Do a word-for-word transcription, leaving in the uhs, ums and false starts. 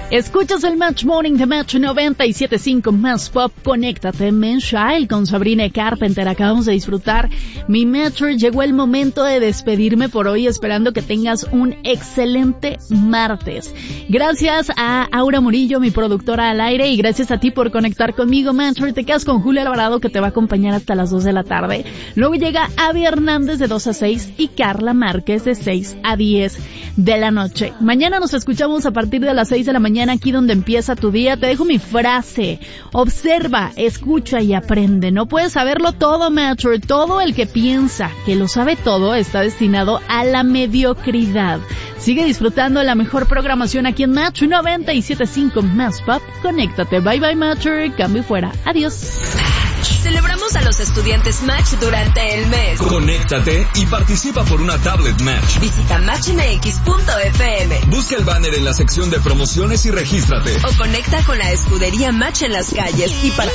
Escuchas el Match Morning de Match noventa y siete punto cinco Más Pop. Conéctate, Men Child con Sabrina Carpenter. Acabamos de disfrutar mi Metro. Llegó el momento de despedirme por hoy, esperando que tengas un excelente martes. Gracias a Aura Murillo, mi productora al aire, y gracias a ti por conectar conmigo, Metro. Te quedas con Julia Alvarado, que te va a acompañar hasta las dos de la tarde. Luego llega Avi Hernández de dos a seis y Carla Márquez de seis a diez de la noche. Mañana nos escuchamos a partir de las seis de la mañana, aquí donde empieza tu día. Te dejo mi frase: observa, escucha y aprende. No puedes saberlo todo, Metro. Todo el que piensa que lo sabe todo está destinado a la mediocridad. Sigue disfrutando de la mejor programación aquí en Match noventa y siete punto cinco Más Pop. Conéctate. Bye bye, Match. Cambio fuera. Adiós. Celebramos a los estudiantes Match durante el mes. Conéctate y participa por una tablet Match. Visita match m x punto f m. Busca el banner en la sección de promociones y regístrate. O conecta con la escudería Match en las calles y participa.